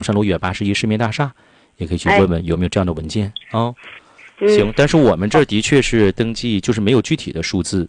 山路181市民大厦，也可以去问问有没有这样的文件啊。行，但是我们这的确是登记，就是没有具体的数字。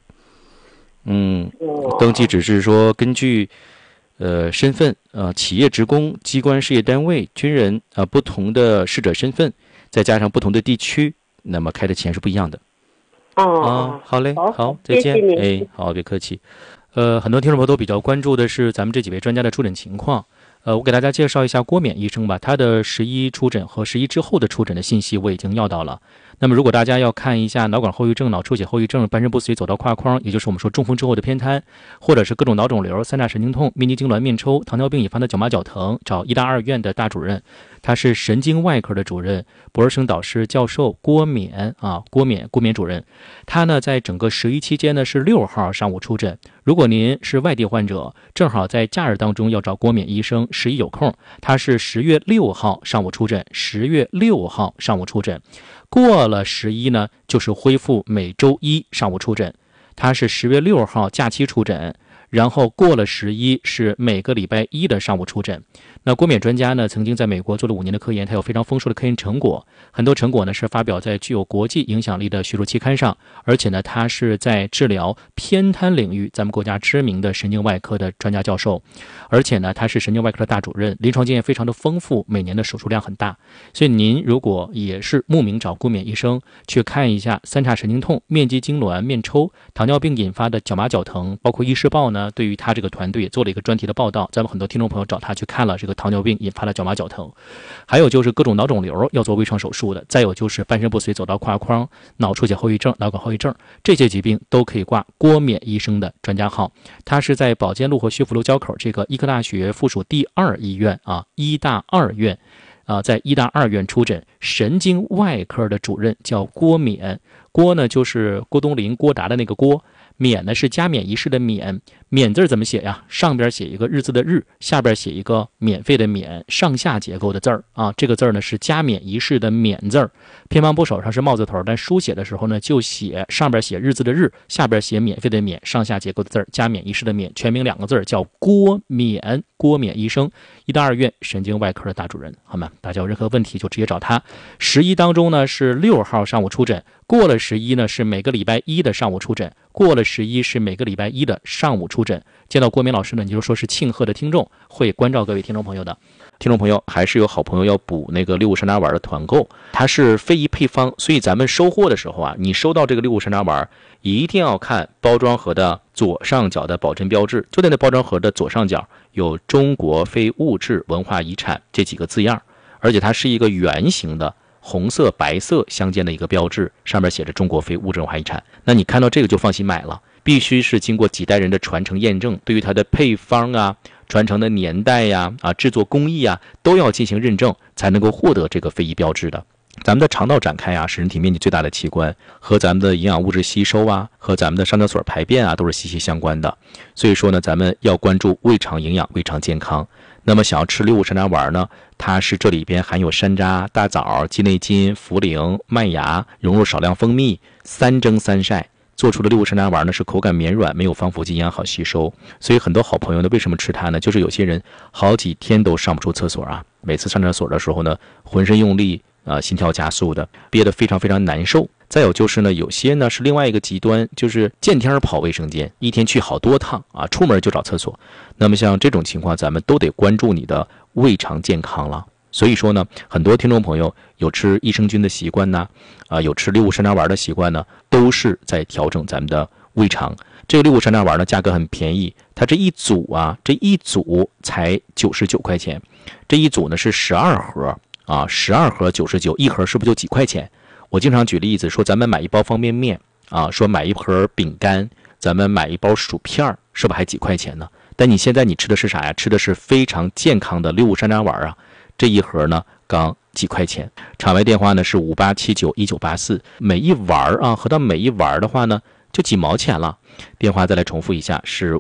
登记只是说根据身份企业职工、机关事业单位、军人不同的逝者身份，再加上不同的地区，那么开的钱是不一样的。好嘞，好，再见。哎，好，别客气。很多听众朋友都比较关注的是咱们这几位专家的出诊情况。我给大家介绍一下郭冕医生吧，他的11出诊和11之后的出诊的信息我已经要到了。那么如果大家要看一下脑管后遗症、脑出血后遗症、半身不遂走到胯框，也就是我们说中风之后的偏瘫，或者是各种脑肿瘤、三叉神经痛、面肌痉挛、面抽、糖尿病引发的脚麻脚疼，找医大2院的大主任，他是神经外科的主任，博士生导师教授郭冕主任。他呢在整个11期间呢是6号上午出诊。如果您是外地患者，正好在假日当中要找郭冕医生，11有空，他是10月6号上午出诊，10月6号上午出诊。过了11呢，就是恢复每周一上午出诊。他是10月6号假期出诊，然后过了11是每个礼拜一的上午出诊。那郭冕专家呢，曾经在美国做了5年的科研，他有非常丰硕的科研成果，很多成果呢是发表在具有国际影响力的学术期刊上，而且呢，他是在治疗偏瘫领域咱们国家知名的神经外科的专家教授，而且呢，他是神经外科的大主任，临床经验非常的丰富，每年的手术量很大。所以您如果也是慕名找郭冕医生去看一下三叉神经痛、面肌痉挛、面抽、糖尿病引发的脚麻脚疼，包括医师报呢对于他这个团队也做了一个专题的报道，咱们很多听众朋友找他去看了这个糖尿病引发的脚麻脚疼，还有就是各种脑肿瘤要做微创手术的，再有就是半身不遂走到胯框、脑出血后遗症、脑梗后遗症，这些疾病都可以挂郭冕医生的专家号。他是在保监路和徐福路交口这个医科大学附属第2医院医大2院在医大2院出诊，神经外科的主任叫郭冕。郭呢就是郭冬临、郭达的那个郭，冕呢是加冕仪式的冕。冕字怎么写呀？上边写一个日字的日，下边写一个免费的免，上下结构的字儿这个字儿呢是加冕仪式的冕字儿。偏旁部首上是帽字头，但书写的时候呢就写上边写日字的日，下边写免费的免，上下结构的字儿，加冕仪式的冕。全名2个字儿叫郭冕。郭冕医生，医大2院神经外科的大主任，好吗？大家有任何问题就直接找他。11当中呢是6号上午出诊，过了11呢是每个礼拜一的上午出诊，过了11是每个礼拜一的上午出诊。见到郭冕老师呢，你就说是庆贺的听众，会关照各位听众朋友的。听众朋友还是有好朋友要补那个65山楂丸的团购，它是非遗配方，所以咱们收货的时候你收到这个65山楂丸一定要看包装盒的左上角的保真标志，就在那包装盒的左上角有中国非物质文化遗产这几个字样，而且它是一个圆形的红色白色相间的一个标志，上面写着中国非物质文化遗产。那你看到这个就放心买了，必须是经过几代人的传承验证，对于它的配方传承的年代制作工艺都要进行认证，才能够获得这个非遗标志的。咱们的肠道展开是人体面积最大的器官，和咱们的营养物质吸收和咱们的上厕所排便都是息息相关的。所以说呢，咱们要关注胃肠营养、胃肠健康。那么想要吃65山楂丸呢，它是这里边含有山楂、大枣、鸡内金、茯苓、麦芽，融入少量蜂蜜，3蒸3晒做出的65山楂丸呢是口感绵软，没有防腐剂，营养好吸收。所以很多好朋友呢为什么吃它呢？就是有些人好几天都上不出厕所每次上厕所的时候呢浑身用力心跳加速的，憋得非常非常难受。再有就是呢，有些呢是另外一个极端，就是见天跑卫生间，一天去好多趟出门就找厕所。那么像这种情况，咱们都得关注你的胃肠健康了。所以说呢，很多听众朋友有吃益生菌的习惯有吃65山楂丸的习惯呢，都是在调整咱们的胃肠。这个65山楂丸呢，价格很便宜，它这一组才99块钱，这一组呢是12盒12盒99，一盒是不是就几块钱？我经常举例子说，咱们买一包方便面说买一盒饼干，咱们买一包薯片，是不是还几块钱呢？但你现在你吃的是啥呀？吃的是非常健康的65山楂丸这一盒呢刚几块钱。场外电话呢是58791984，每一丸合到每一丸的话呢就几毛钱了。电话再来重复一下，是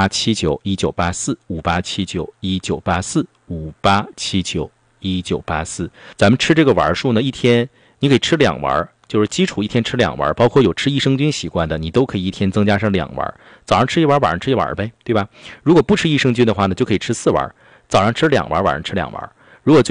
58791984 58791984 58791984。咱们吃这个丸数呢，一天你可以吃2丸，就是基础一天吃2丸，包括有吃益生菌习惯的，你都可以一天增加上2丸，早上吃1丸，晚上吃1丸呗，对吧？如果不吃益生菌的话呢，就可以吃4丸，早上吃2丸，晚上吃2丸。 如果